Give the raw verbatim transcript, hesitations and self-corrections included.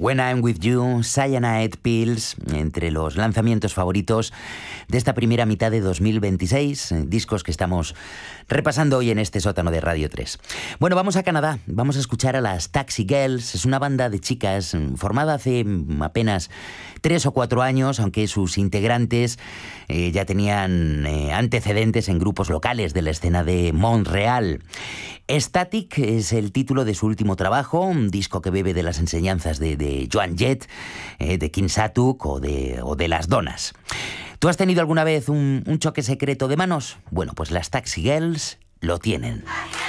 When I'm With You, Cyanide Pills, entre los lanzamientos favoritos de esta primera mitad de dos mil veintiséis, discos que estamos repasando hoy en este sótano de Radio tres. Bueno, vamos a Canadá, vamos a escuchar a las Taxi Girls. Es una banda de chicas formada hace apenas tres o cuatro años, aunque sus integrantes eh, ya tenían eh, antecedentes en grupos locales de la escena de Montreal. Static es el título de su último trabajo, un disco que bebe de las enseñanzas de, de Joan Jett, eh, de King Satuk o de, o de Las Donas. ¿Tú has tenido alguna vez un, un choque secreto de manos? Bueno, pues las Taxi Girls lo tienen.